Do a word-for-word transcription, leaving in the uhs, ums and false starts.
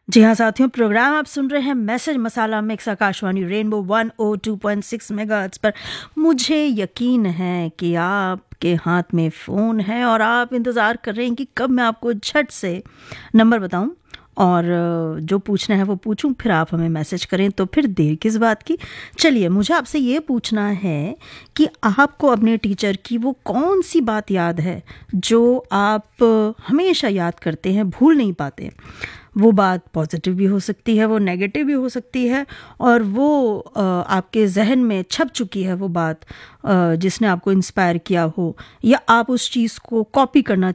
जी हाँ साथियों, प्रोग्राम आप सुन रहे हैं मैसेज मसाला mix Akashvani rainbow one O two point six megahertz पर। मुझे यकीन है कि आपके हाथ में फ़ोन है और आप इंतज़ार कर रहे हैं कि कब मैं आपको झट से नंबर बताऊं और जो पूछना है वो पूछूं, फिर आप हमें मैसेज करें। तो फिर देर किस बात की। चलिए, मुझे आपसे ये पूछना है कि आपको अपने टीचर की वो कौन सी बात याद है जो आप हमेशा याद करते हैं, भूल नहीं पाते। वो बात पॉजिटिव भी हो सकती है, वो नेगेटिव भी हो सकती है, और वो आ, आपके जहन में छप चुकी है वो बात, आ, जिसने आपको इंस्पायर किया हो, या आप उस चीज़ को कॉपी करना